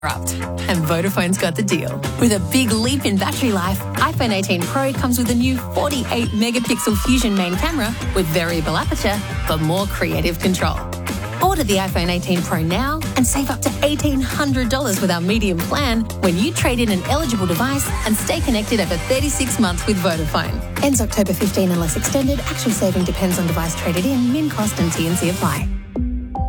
Interrupt. And Vodafone's got the deal. With a big leap in battery life, iPhone 18 Pro comes with a new 48-megapixel Fusion main camera with variable aperture for more creative control. Order the iPhone 18 Pro now and save up to $1,800 with our medium plan when you trade in an eligible device and stay connected over 36 months with Vodafone. Ends October 15 unless extended. Actual saving depends on device traded in, min cost and T&C apply.